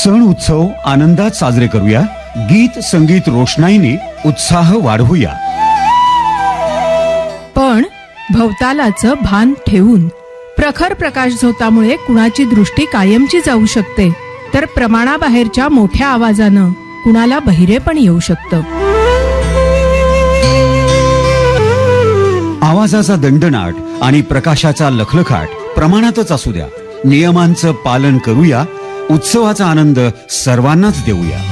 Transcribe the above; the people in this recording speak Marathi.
सण उत्सव आनंदात साजरे करूया. गीत संगीत रोषणाईने उत्साह वाढवूया. पण भवतालाचं भान ठेवून. प्रखर प्रकाश झोतामुळे कुणाची दृष्टी कायमची जाऊ शकते, तर प्रमाणाबाहेरच्या मोठ्या आवाजानं कुणाला बहिरे पण येऊ शकतं. आवाजाचा दणदणाट आणि प्रकाशाचा लखलखाट प्रमाणातच असू द्या. नियमांचं पालन करूया. उत्सवाचा आनंद सर्वांनाच देऊया.